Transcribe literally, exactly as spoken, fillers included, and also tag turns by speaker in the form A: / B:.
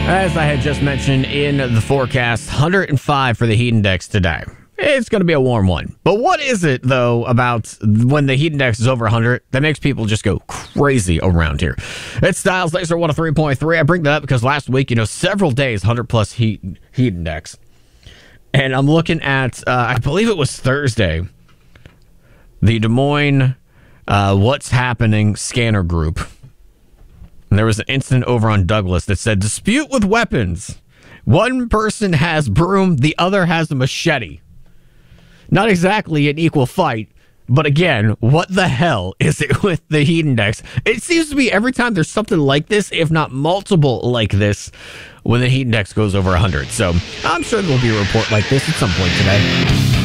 A: As I had just mentioned in the forecast, one hundred five for the heat index today. It's going to be a warm one. But what is it, though, about when the heat index is over one hundred that makes people just go crazy around here? It's Styles Laser one oh three point three. I bring that up because last week, you know, several days, one hundred plus heat heat index. And I'm looking at, uh, I believe it was Thursday, the Des Moines uh, What's Happening scanner group. And there was an incident over on Douglas that said, dispute with weapons. One person has broom, the other has a machete. Not exactly an equal fight, but again, what the hell is it with the heat index? It seems to be every time there's something like this, if not multiple like this, when the heat index goes over one hundred. So I'm sure there will be a report like this at some point today.